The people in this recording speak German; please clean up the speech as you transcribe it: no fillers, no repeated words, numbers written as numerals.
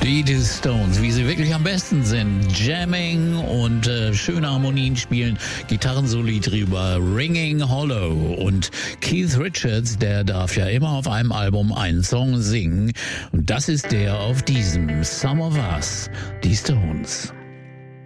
Die Stones, wie sie wirklich am besten sind. Jamming und schöne Harmonien spielen, Gitarrensoli drüber, Ringing Hollow. Und Keith Richards, der darf ja immer auf einem Album einen Song singen. Und das ist der auf diesem Some of Us, die Stones.